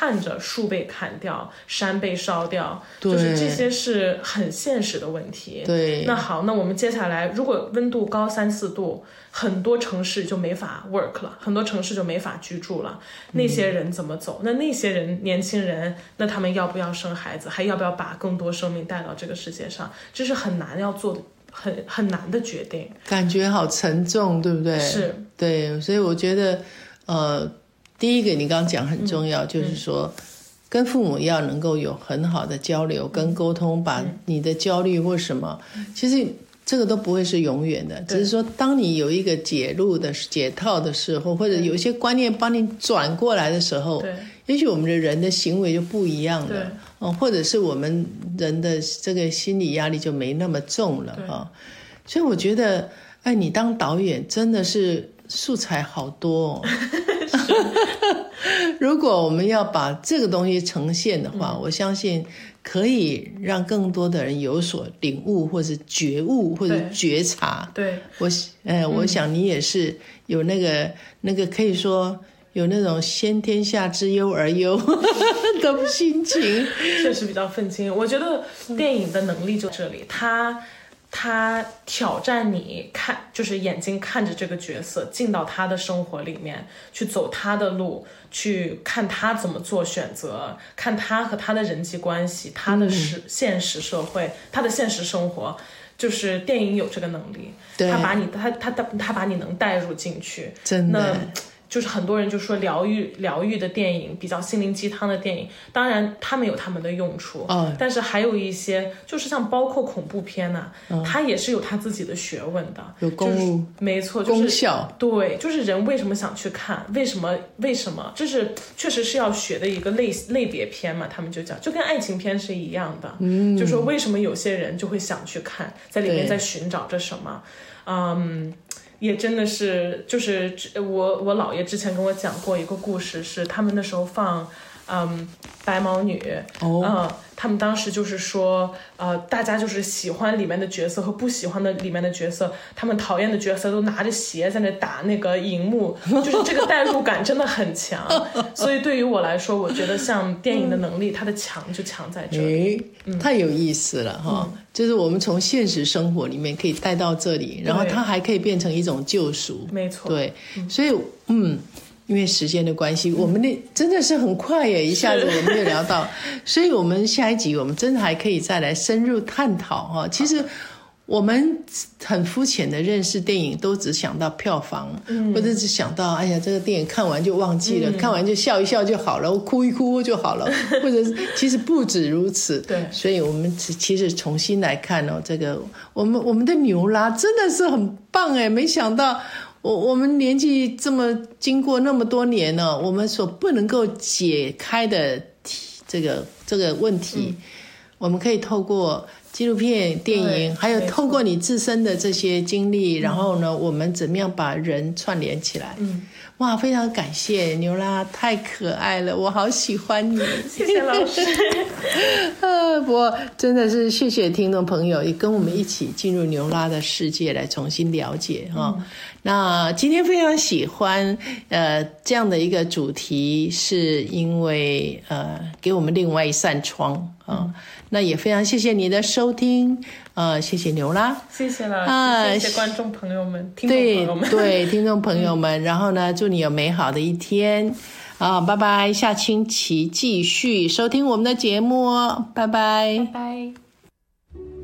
看着树被砍掉，山被烧掉，就是这些是很现实的问题。 对， 那好，那我们接下来如果温度高3-4度，很多城市就没法 work 了，很多城市就没法居住了。那些人怎么走？那些人年轻人，那他们要不要生孩子，还要不要把更多生命带到这个世界上？这是很难要做的，很难的决定。 感觉好沉重，对不对？ 是， 对，所以我觉得第一个你刚刚讲很重要，就是说跟父母要能够有很好的交流跟沟通，把你的焦虑或什么，其实这个都不会是永远的，只是说当你有一个解套的时候，或者有一些观念帮你转过来的时候，也许我们的人的行为就不一样了，或者是我们人的这个心理压力就没那么重了所以我觉得你当导演真的是素材好多如果我们要把这个东西呈现的话，我相信可以让更多的人有所领悟，或者觉悟，或者觉察。 对， 我想你也是有那个可以说有那种先天下之忧而忧的心情， 确实比较愤青。我觉得电影的能力就这里，他挑战你看，就是眼睛看着这个角色进到他的生活里面去走他的路，去看他怎么做选择，看他和他的人际关系，他的现实社会，他的现实生活，就是电影有这个能力，他把你能带入进去， 真的。 就是很多人就说疗愈的电影，比较心灵鸡汤的电影，当然他们有他们的用处，但是还有一些就是像包括恐怖片它也是有他自己的学问的， 有没错，就是功效。 对，就是人为什么想去看，为什么，这是确实是要学的一个类别片嘛，他们就讲，就跟爱情片是一样的，就说为什么有些人就会想去看，在里面在寻找着什么，也真的是，就是我姥爷之前跟我讲过一个故事，是他们那时候放白毛女，他们当时就是说大家就是喜欢里面的角色和不喜欢的里面的角色，他们讨厌的角色都拿着鞋在那打那个荧幕，就是这个代入感真的很强所以对于我来说，我觉得像电影的能力，它的强就强在这里， 太有意思了就是我们从现实生活里面可以带到这里，然后它还可以变成一种救赎， 没错， 对，所以因为时间的关系，我们真的是很快耶，一下子我们就聊到所以我们下一集我们真的还可以再来深入探讨其实我们很肤浅的认识电影，都只想到票房，或者只想到哎呀这个电影看完就忘记了，看完就笑一笑就好了，哭一哭就好了，或者是其实不止如此。 对， 所以我们其实重新来看这个我们的牛拉真的是很棒耶，没想到我们年纪这么经过那么多年我们所不能够解开的这个问题，我们可以透过纪录片、电影，还有透过你自身的这些经历，然后呢，我们怎么样把人串联起来？哇，非常感谢牛拉，太可爱了，我好喜欢你， 谢谢老师。 不过真的是谢谢听众朋友，也跟我们一起进入牛拉的世界来重新了解那今天非常喜欢这样的一个主题，是因为给我们另外一扇窗那也非常谢谢你的收听谢谢牛拉， 谢谢了谢谢观众朋友们，听众朋友们， 对听众朋友们然后呢，祝你有美好的一天拜拜，下星期继续收听我们的节目拜拜， 拜拜。